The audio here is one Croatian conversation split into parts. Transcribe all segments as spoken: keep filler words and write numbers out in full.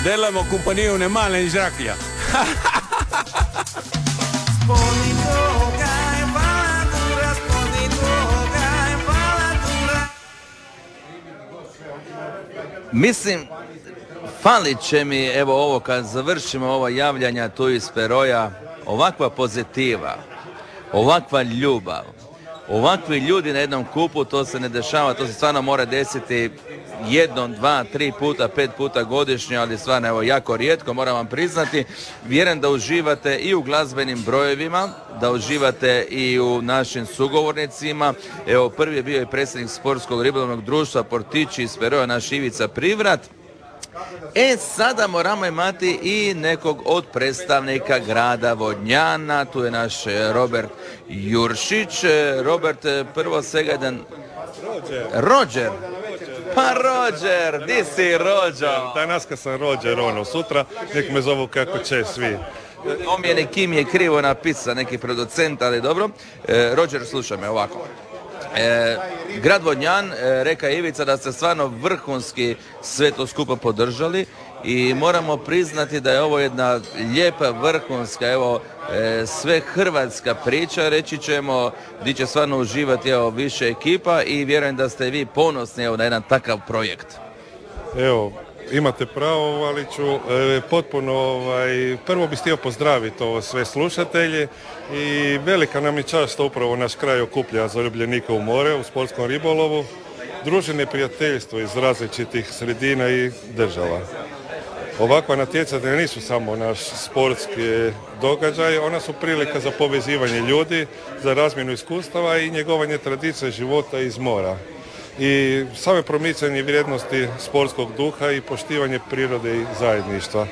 Delamo companhia une male in Sracchia. Mislim, falit će mi, evo ovo, kad završimo ova javljanja tu iz Peroja, ovakva pozitiva, ovakva ljubav, ovakvi ljudi na jednom kupu, to se ne dešava, to se stvarno mora desiti jednom, dva, tri puta, pet puta godišnje, ali stvarno evo jako rijetko, moram vam priznati. Vjerujem da uživate i u glazbenim brojevima, da uživate i u našim sugovornicima. Evo, prvi je bio i predsjednik Sportskog ribolovnog društva Portići iz Peroja, naš Ivica Privrat. E, sada moramo imati i nekog od predstavnika grada Vodnjana, tu je naš Robert Juršić. Robert, prvo svega jedan... Rođer. Rođer. Pa Rođer, di si Rođo? Danas kad sam Rođer, ono, sutra nek me zovu kako će svi. On mi je nekim je krivo napisao, neki producent, ali dobro. E, Rođer, slušaj me ovako. E, grad Vodnjan, e, reka Ivica da ste stvarno vrhunski sve to skupa podržali i moramo priznati da je ovo jedna lijepa, vrhunska, evo, e, sve hrvatska priča, reći ćemo, gdje će stvarno uživati evo, više ekipa i vjerujem da ste vi ponosni evo, na jedan takav projekt. Evo, imate pravo, ali ću e, potpuno, ovaj, prvo bih htio pozdraviti ovo sve slušatelje i velika nam je čast što upravo naš kraj okuplja zaljubljenika u more u sportskom ribolovu, druženje prijateljstvo iz različitih sredina i država. Ovakva natjecanja nisu samo naš sportski događaj, ona su prilika za povezivanje ljudi, za razmjenu iskustava i njegovanje tradicije života iz mora. I same promicanje vrijednosti sportskog duha i poštivanje prirode i zajedništva.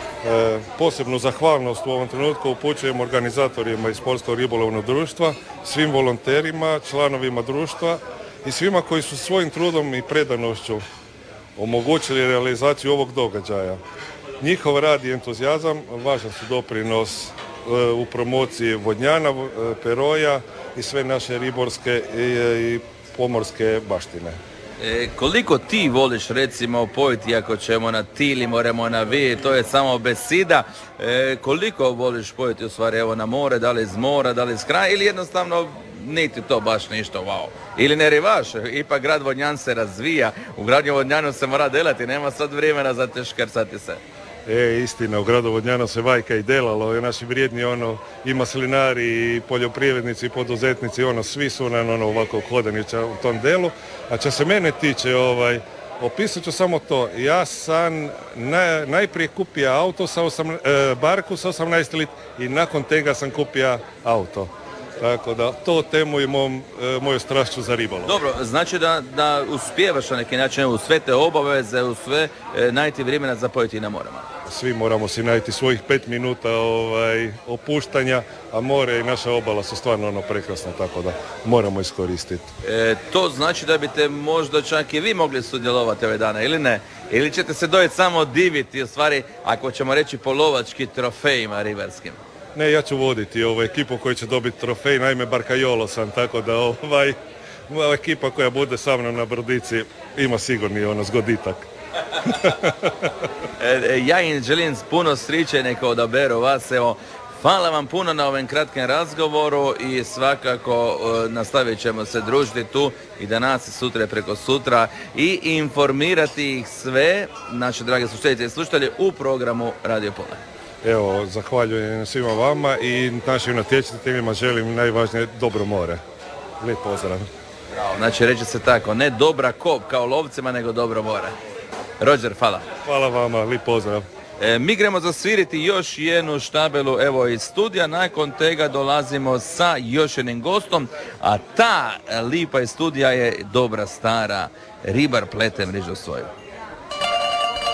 E, posebnu zahvalnost u ovom trenutku upućujem organizatorima iz Sportskog ribolovnog društva, svim volonterima, članovima društva i svima koji su svojim trudom i predanošću omogućili realizaciju ovog događaja. Njihov rad i entuzijazam važan su doprinos e, u promociji Vodnjana, Peroja i sve naše riborske i, i pomorske baštine. E, koliko ti voliš recimo pojiti ako ćemo na ti ili moramo na vi, to je samo besida, e, koliko voliš pojiti u stvari evo na more, da li iz mora, da li iz kraja ili jednostavno niti to baš ništa wow. Ili ne rivaš, ipak grad Vodnjan se razvija, u gradu Vodnjanu se mora delati, nema sad vremena za teškersati se. E, istina, u gradu Vodnjanu se vajka i delalo, i naši vrijedni ono, i maslinari, i poljoprivrednici, i poduzetnici, ono, svi su nam ono, ovako hodani u tom delu. A što se mene tiče, ovaj, opisat ću samo to. Ja sam naj, najprije kupio auto sa osam, e, barku sa osamnaest lit i nakon tega sam kupio auto. Tako da, to temu i mom, e, moju strašću za ribolov. Dobro, znači da, da uspijevaš na neki način u sve te obaveze, u sve e, najti vremena za pojeti na morama. Svi moramo si najti svojih pet minuta ovaj, opuštanja, a more i naša obala su stvarno ono prekrasno, tako da moramo iskoristiti. E, to znači da biste možda čak i vi mogli sudjelovati ove dane, ili ne? Ili ćete se dojeti samo diviti, u stvari, ako ćemo reći polovački trofejima ribarskim? Ne, ja ću voditi ovu ekipu koja će dobiti trofej, naime Barkajolo sam, tako da ovaj, ekipa koja bude sa mnom na brodici ima sigurni ono zgoditak. Ja im želim puno sreće, neka odaberu vas, evo, hvala vam puno na ovom kratkom razgovoru i svakako uh, nastavit ćemo se družiti tu i danas i sutra preko sutra i informirati ih sve, naše drage slušateljice i slušatelji, u programu Radio Pola. Evo, zahvaljujem svima vama i našim natjecateljima želim najvažnije dobro more. Lijep pozdrav. Bravo, znači reći se tako, ne dobra kop kao lovcima, nego dobro more. Rođer, hvala. Hvala vama, lijep pozdrav. E, mi gremo zasviriti još jednu štabelu evo iz studija, nakon tega dolazimo sa još jednim gostom, a ta lipa iz studija je dobra stara ribar plete mrežu svoju.